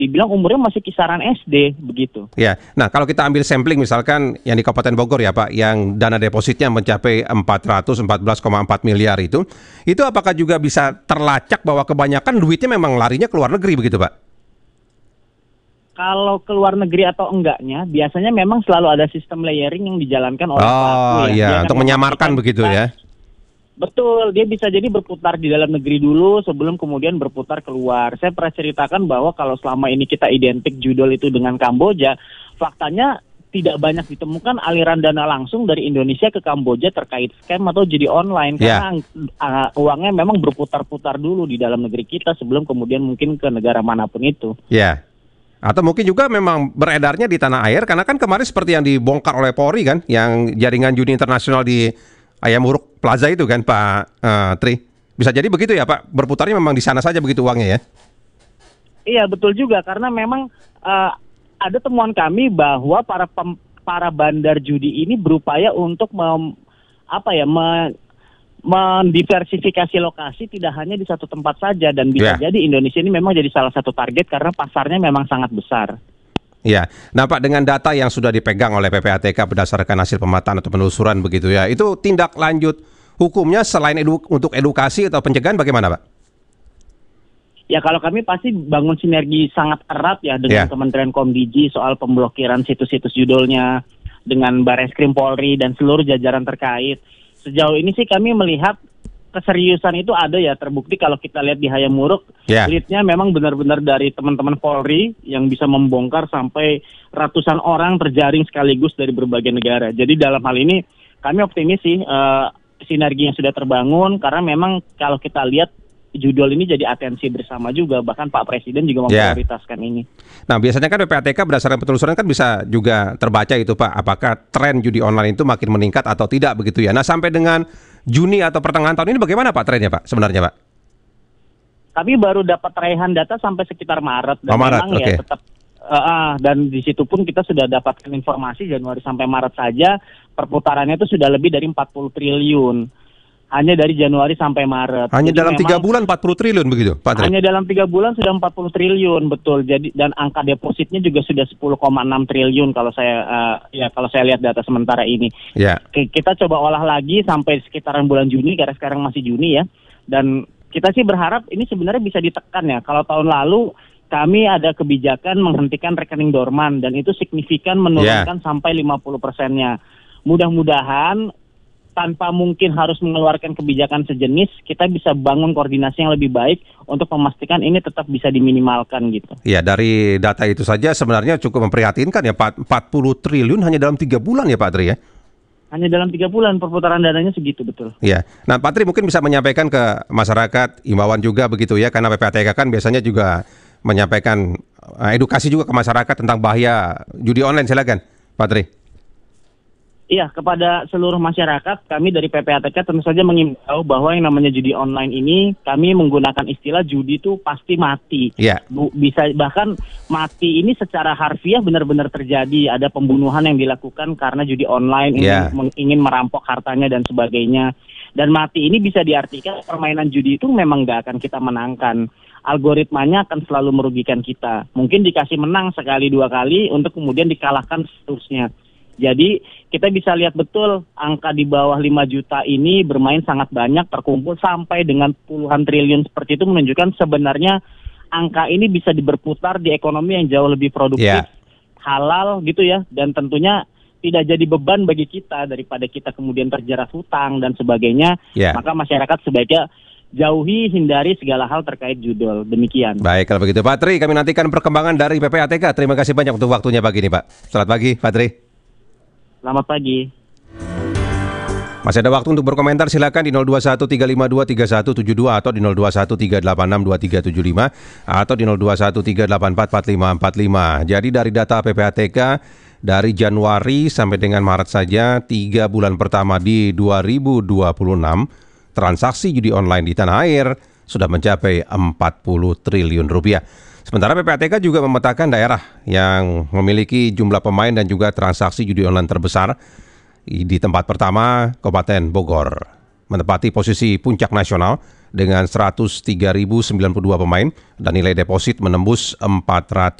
dibilang umurnya masih kisaran SD begitu. Ya, nah kalau kita ambil sampling misalkan yang di Kabupaten Bogor ya Pak, yang dana depositnya mencapai 414,4 miliar itu apakah juga bisa terlacak bahwa kebanyakan duitnya memang larinya ke luar negeri begitu Pak? Kalau ke luar negeri atau enggaknya, biasanya memang selalu ada sistem layering yang dijalankan oleh pelaku ya. Iya, untuk menyamarkan begitu ya. Betul, dia bisa jadi berputar di dalam negeri dulu sebelum kemudian berputar keluar. Saya pernah ceritakan bahwa kalau selama ini kita identik judol itu dengan Kamboja, faktanya tidak banyak ditemukan aliran dana langsung dari Indonesia ke Kamboja terkait scam atau judi online. Karena uangnya memang berputar-putar dulu di dalam negeri kita sebelum kemudian mungkin ke negara manapun itu. Ya, atau mungkin juga memang beredarnya di tanah air, karena kan kemarin seperti yang dibongkar oleh Polri kan, yang jaringan judi internasional di Ayam Uruk Plaza itu kan Pak Tri. Bisa jadi begitu ya Pak, berputarnya memang di sana saja begitu uangnya ya? Iya betul juga, karena memang ada temuan kami bahwa para bandar judi ini berupaya untuk mendiversifikasi lokasi tidak hanya di satu tempat saja, dan bisa jadi Indonesia ini memang jadi salah satu target karena pasarnya memang sangat besar. Ya, nah Pak, dengan data yang sudah dipegang oleh PPATK berdasarkan hasil pemetaan atau penelusuran begitu ya, itu tindak lanjut hukumnya selain untuk edukasi atau pencegahan bagaimana Pak? Ya kalau kami pasti bangun sinergi sangat erat ya dengan Kementerian Komdiji soal pemblokiran situs-situs judulnya, dengan Barreskrim Polri dan seluruh jajaran terkait. Sejauh ini sih kami melihat keseriusan itu ada ya, terbukti kalau kita lihat di Hayam Wuruk, leadnya memang benar-benar dari teman-teman Polri yang bisa membongkar sampai ratusan orang terjaring sekaligus dari berbagai negara. Jadi dalam hal ini kami optimis sih sinergi yang sudah terbangun, karena memang kalau kita lihat judul ini jadi atensi bersama juga, bahkan Pak Presiden juga memprioritaskan ini. Nah biasanya kan PPATK berdasarkan penelusuran kan bisa juga terbaca itu Pak, apakah tren judi online itu makin meningkat atau tidak begitu ya. Nah sampai dengan Juni atau pertengahan tahun ini bagaimana Pak trennya Pak sebenarnya Pak? Kami baru dapat raihan data sampai sekitar Maret, dan memang ya tetap dan di situ pun kita sudah dapatkan informasi Januari sampai Maret saja perputarannya itu sudah lebih dari 40 triliun. Hanya dari Januari sampai Maret. Hanya jadi dalam 3 bulan 40 triliun begitu, Pak Tri? Hanya dalam 3 bulan sudah 40 triliun, betul. Jadi dan angka depositnya juga sudah 10,6 triliun kalau saya lihat data sementara ini. Kita coba olah lagi sampai sekitaran bulan Juni, karena sekarang masih Juni ya. Dan kita sih berharap ini sebenarnya bisa ditekan ya. Kalau tahun lalu kami ada kebijakan menghentikan rekening dorman dan itu signifikan menurunkan sampai 50%-nya. Mudah-mudahan tanpa mungkin harus mengeluarkan kebijakan sejenis, kita bisa bangun koordinasi yang lebih baik untuk memastikan ini tetap bisa diminimalkan gitu. Ya, dari data itu saja sebenarnya cukup memprihatinkan ya, 40 triliun hanya dalam 3 bulan ya Pak Tri ya? Hanya dalam 3 bulan perputaran dananya segitu, betul. Ya, nah Pak Tri mungkin bisa menyampaikan ke masyarakat, imbauan juga begitu ya, karena PPATK kan biasanya juga menyampaikan edukasi juga ke masyarakat tentang bahaya judi online. Silakan Pak Tri. Iya, kepada seluruh masyarakat, kami dari PPATK tentu saja mengimbau bahwa yang namanya judi online ini, kami menggunakan istilah judi itu pasti mati. Bisa bahkan mati ini secara harfiah benar-benar terjadi. Ada pembunuhan yang dilakukan karena judi online, ingin merampok hartanya dan sebagainya. Dan mati ini bisa diartikan permainan judi itu memang nggak akan kita menangkan. Algoritmanya akan selalu merugikan kita. Mungkin dikasih menang sekali 2 kali untuk kemudian dikalahkan seterusnya. Jadi kita bisa lihat betul angka di bawah 5 juta ini bermain sangat banyak, terkumpul sampai dengan puluhan triliun seperti itu, menunjukkan sebenarnya angka ini bisa berputar di ekonomi yang jauh lebih produktif, halal gitu ya, dan tentunya tidak jadi beban bagi kita daripada kita kemudian terjerat hutang dan sebagainya. Maka masyarakat sebaiknya jauhi, hindari segala hal terkait judul. Demikian. Baik, kalau begitu Pak Tri, kami nantikan perkembangan dari PPATK. Terima kasih banyak untuk waktunya pagi ini Pak. Selamat pagi Pak Tri. Selamat pagi. Masih ada waktu untuk berkomentar, silakan di 0213523172 atau di 0213862375 atau di 0213844545. Jadi dari data PPATK dari Januari sampai dengan Maret saja 3 bulan pertama di 2026 transaksi judi online di tanah air sudah mencapai 40 triliun rupiah. Sementara PPATK juga memetakan daerah yang memiliki jumlah pemain dan juga transaksi judi online terbesar. Di tempat pertama, Kabupaten Bogor menempati posisi puncak nasional dengan 103.092 pemain dan nilai deposit menembus 400